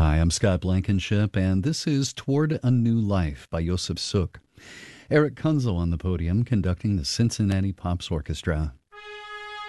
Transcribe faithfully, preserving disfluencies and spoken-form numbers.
Hi, I'm Scott Blankenship, and this is Toward a New Life by Josef Suk. Eric Kunzel on the podium conducting the Cincinnati Pops Orchestra.